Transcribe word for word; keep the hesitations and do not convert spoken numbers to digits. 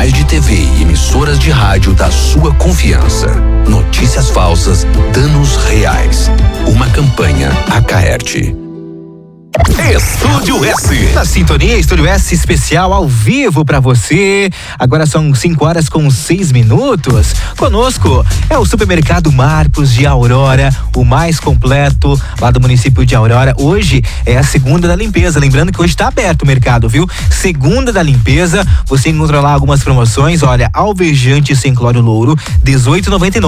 canais de T V e emissoras de rádio da sua confiança. Notícias falsas, danos reais. Uma campanha Acaerte. Estúdio S. Na sintonia, Estúdio S especial ao vivo pra você. Agora são cinco horas com seis minutos. Conosco é o Supermercado Marcos de Aurora, o mais completo lá do município de Aurora. Hoje é a segunda da limpeza. Lembrando que hoje tá aberto o mercado, viu? Segunda da limpeza. Você encontra lá algumas promoções. Olha, alvejante sem cloro louro, dezoito e noventa e nove.